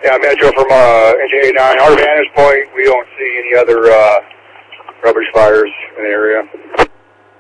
Yeah, Metro from Engine 89. Our vantage point, we don't see any other rubbish fires in the area.